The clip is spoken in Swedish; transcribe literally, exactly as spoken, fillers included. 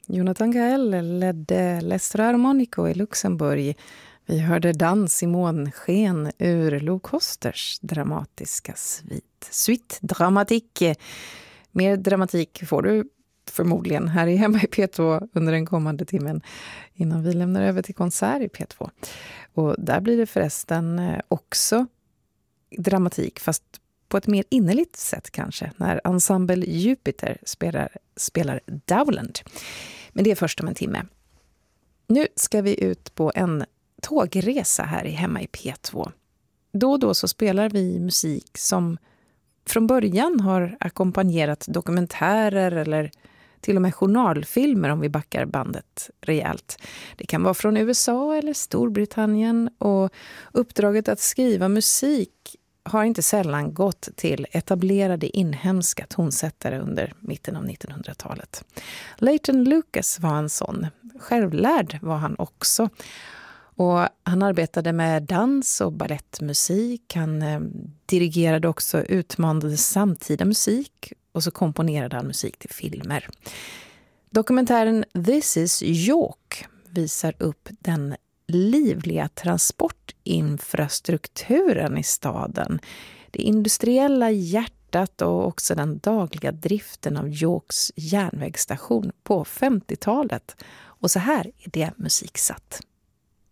Jonathan Gael ledde L'Estro Armonico i Luxemburg. Vi hörde Dans i månsken ur Lou Kosters dramatiska svit. Suite dramatique. Mer dramatik får du förmodligen här i hemma i P två under den kommande timmen innan vi lämnar över till konsert i P två. Och där blir det förresten också dramatik, fast på ett mer innerligt sätt kanske, när ensemble Jupiter spelar, spelar Dowland. Men det är först om en timme. Nu ska vi ut på en tågresa här i hemma i P två. Då och då så spelar vi musik som från början har ackompanjerat dokumentärer eller till och med journalfilmer om vi backar bandet rejält. Det kan vara från U S A eller Storbritannien, och uppdraget att skriva musik har inte sällan gått till etablerade inhemska tonsättare under mitten av nittonhundratalet. Leighton Lucas var en sån. Självlärd var han också. Och han arbetade med dans och ballettmusik. Han eh, dirigerade också utmanande samtida musik, och så komponerade han musik till filmer. Dokumentären This is York visar upp den livliga transportinfrastrukturen i staden, det industriella hjärtat och också den dagliga driften av Yorks järnvägsstation på femtiotalet. Och så här är det musiksatt.